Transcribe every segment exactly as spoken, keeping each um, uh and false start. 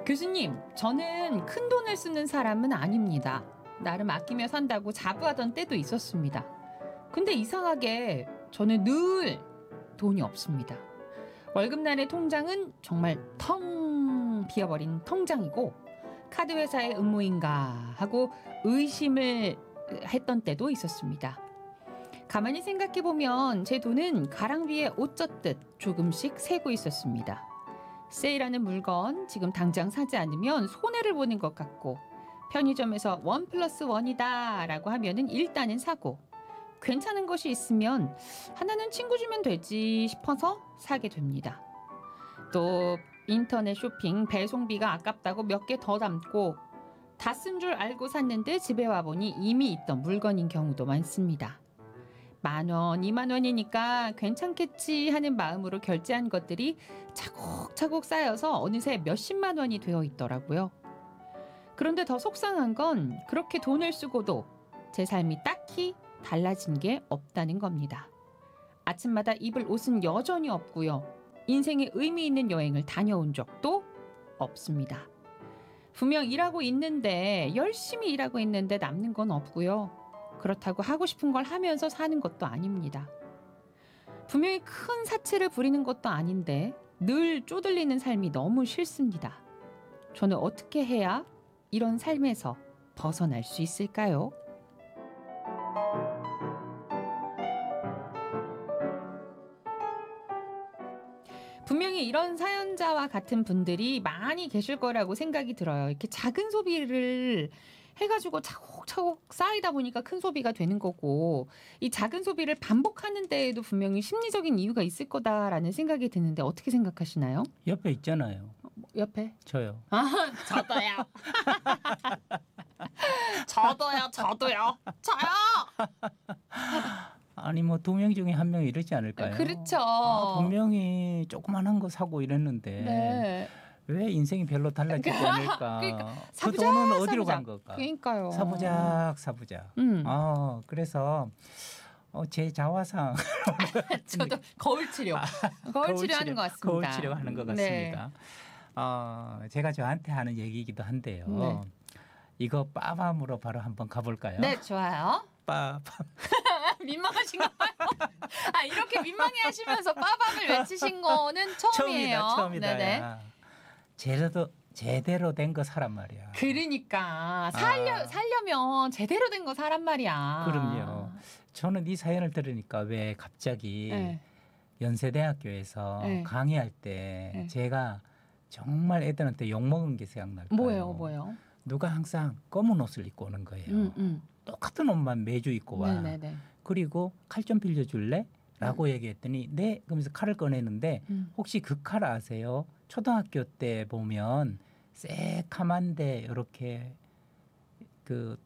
교수님, 저는 큰 돈을 쓰는 사람은 아닙니다. 나름 아끼며 산다고 자부하던 때도 있었습니다. 근데 이상하게 저는 늘 돈이 없습니다. 월급날의 통장은 정말 텅 비어버린 통장이고 카드 회사의 음모인가 하고 의심을 했던 때도 있었습니다. 가만히 생각해보면 제 돈은 가랑비에 옷 젖듯 조금씩 새고 있었습니다. 세일하는 물건 지금 당장 사지 않으면 손해를 보는 것 같고 편의점에서 원 플러스 원이다 라고 하면은 일단은 사고 괜찮은 것이 있으면 하나는 친구 주면 되지 싶어서 사게 됩니다. 또 인터넷 쇼핑 배송비가 아깝다고 몇 개 더 담고 다 쓴 줄 알고 샀는데 집에 와보니 이미 있던 물건인 경우도 많습니다. 만 원, 이만 원이니까 괜찮겠지 하는 마음으로 결제한 것들이 차곡차곡 쌓여서 어느새 몇십만 원이 되어 있더라고요. 그런데 더 속상한 건 그렇게 돈을 쓰고도 제 삶이 딱히 달라진 게 없다는 겁니다. 아침마다 입을 옷은 여전히 없고요. 인생에 의미 있는 여행을 다녀온 적도 없습니다. 분명 일하고 있는데 열심히 일하고 있는데 남는 건 없고요. 그렇다고 하고 싶은 걸 하면서 사는 것도 아닙니다. 분명히 큰 사치를 부리는 것도 아닌데 늘 쪼들리는 삶이 너무 싫습니다. 저는 어떻게 해야 이런 삶에서 벗어날 수 있을까요? 분명히 이런 사연자와 같은 분들이 많이 계실 거라고 생각이 들어요. 이렇게 작은 소비를 해가지고 차곡차곡 쌓이다 보니까 큰 소비가 되는 거고 이 작은 소비를 반복하는 데에도 분명히 심리적인 이유가 있을 거다라는 생각이 드는데 어떻게 생각하시나요? 옆에 있잖아요. 옆에? 저요. 아, 저도요. 저도요. 저도요. 저요. 아니 뭐 두 명 중에 한 명이 이러지 않을까요? 그렇죠. 아, 분명히 조그만한 거 사고 이랬는데 네. 왜 인생이 별로 달라지지 않을까? 그러니까 그 사부작, 돈은 어디로 사부작. 간 걸까? 그러니까요. 사부작 사부작. 음. 아 그래서 어, 제 자화상 저도 거울 치료. 거울 치료하는 것 같습니다. 거울 치료하는 것 같습니다. 네. 어, 제가 저한테 하는 얘기이기도 한데요. 네. 이거 빠밤으로 바로 한번 가볼까요? 네, 좋아요. 빠밤. 민망하신가요? 아, 이렇게 민망해하시면서 빠밤을 외치신 거는 처음이에요. 처음이다, 처음이다. 네네. 제대로 제대로 된 거 사란 말이야. 그러니까 살려 아. 살려면 제대로 된 거 사란 말이야. 그럼요. 저는 이 사연을 들으니까 왜 갑자기 네. 연세대학교에서 네. 강의할 때 네. 제가 정말 애들한테 욕먹은 게 생각날까요? 뭐예요, 뭐예요? 누가 항상 검은 옷을 입고 오는 거예요. 음, 음. 똑같은 옷만 매주 입고 와. 네네네. 그리고 칼 좀 빌려줄래? 라고 음. 얘기했더니 네. 그러면서 칼을 꺼내는데 음. 혹시 그 칼 아세요? 초등학교 때 보면 새카만데 이렇게 그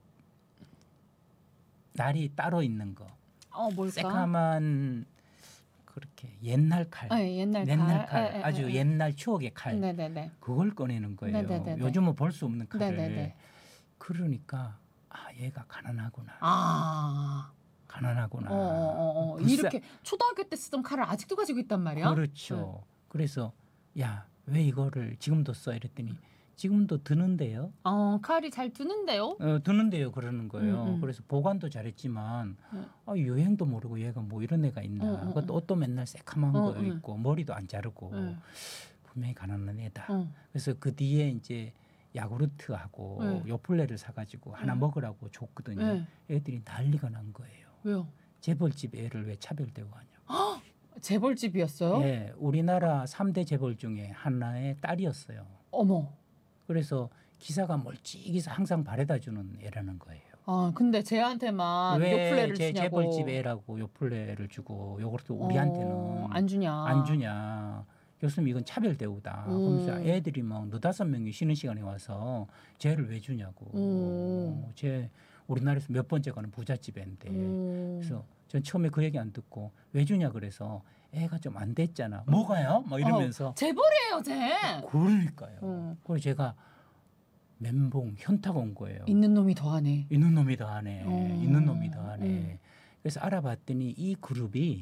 날이 따로 있는 거. 어, 뭘까? 새카만 그렇게 옛날 칼. 네, 옛날, 옛날 칼. 칼. 에, 에, 아주 에, 에. 옛날 추억의 칼. 네네네. 그걸 꺼내는 거예요. 네네네네. 요즘은 볼 수 없는 칼을. 네네네. 그러니까 아 얘가 가난하구나. 아. 가난하구나. 어, 어, 어. 불쌍- 이렇게 초등학교 때 쓰던 칼을 아직도 가지고 있단 말이야? 그렇죠. 네. 그래서 야 왜 이거를 지금도 써 이랬더니 지금도 드는데요. 어, 칼이 잘 드는데요? 어, 드는데요 그러는 거예요. 음, 음. 그래서 보관도 잘했지만 음. 아, 유행도 모르고 얘가 뭐 이런 애가 있나. 음, 음, 그것도 음. 옷도 맨날 새카만 음, 거 음. 입고 머리도 안 자르고 음. 분명히 가난한 애다. 음. 그래서 그 뒤에 이제 야구르트하고 음. 요플레를 사가지고 하나 음. 먹으라고 줬거든요. 음. 애들이 난리가 난 거예요. 왜요? 재벌집 애를 왜 차별대고 하냐고. 재벌집이었어요? 네, 우리나라 삼 대 재벌 중에 하나의 딸이었어요. 어머. 그래서 기사가 멀찍이서 항상 바래다 주는 애라는 거예요. 아, 근데 쟤한테만 요플레를 왜제 주냐고. 재벌집 애라고 요플레를 주고 요것도 우리한테는 어, 안 주냐. 안 주냐. 교수님 이건 차별 대우다. 음. 그러면서 애들이 막 너다섯 명이 쉬는 시간에 와서 쟤를 왜 주냐고. 음. 어, 쟤 우리나라에서 몇 번째 가는 부잣집 애인데. 음. 그래서 전 처음에 그 얘기 안 듣고 왜 주냐 그래서 애가 좀 안 됐잖아. 뭐가요? 막 이러면서. 어, 재벌이에요, 쟤. 그러니까요. 음. 그래서 제가 멘붕 현타가 온 거예요. 있는 놈이 더하네. 있는 놈이 더하네. 어. 있는 놈이 더하네. 음. 그래서 알아봤더니 이 그룹이 네.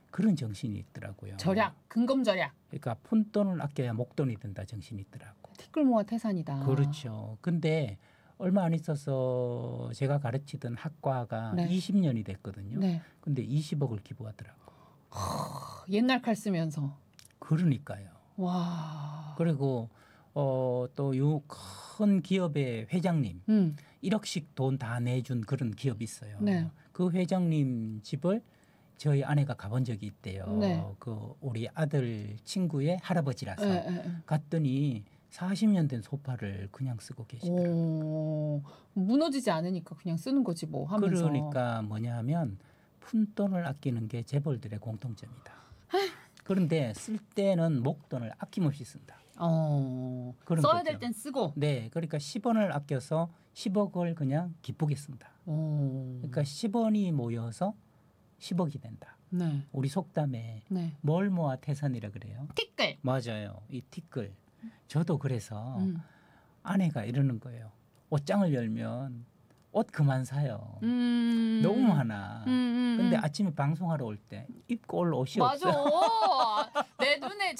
그런 정신이 있더라고요. 절약, 근검 절약. 그러니까 푼돈을 아껴야 목돈이 된다 정신이 있더라고. 티끌 모아 태산이다. 그렇죠. 근데 얼마 안 있어서 제가 가르치던 학과가 네. 이십 년이 됐거든요. 네. 근데 이십억을 기부하더라고. 옛날 칼 쓰면서. 그러니까요. 와. 그리고 어, 또 요 큰 기업의 회장님 음. 일억씩 돈 다 내준 그런 기업이 있어요. 네. 그 회장님 집을 저희 아내가 가본 적이 있대요. 네. 그 우리 아들 친구의 할아버지라서 에, 에, 에. 갔더니 사십 년 된 소파를 그냥 쓰고 계시더라고요. 오, 무너지지 않으니까 그냥 쓰는 거지 뭐 하면서. 그러니까 뭐냐 하면 푼돈을 아끼는 게 재벌들의 공통점이다. 그런데 쓸 때는 목돈을 아낌없이 쓴다. 어, 그런 써야 거죠. 될 땐 쓰고. 네, 그러니까 십 원을 아껴서 십억을 그냥 기쁘게 쓴다. 오. 그러니까 십 원이 모여서 십억이 된다. 네, 우리 속담에 네. 뭘 모아 태산이라 그래요. 티끌. 맞아요. 이 티끌. 저도 그래서 음. 아내가 이러는 거예요. 옷장을 열면 옷 그만 사요. 음. 너무 많아. 음, 음, 근데 음. 아침에 방송하러 올 때 입고 올 옷이 맞아. 없어요. 내 눈에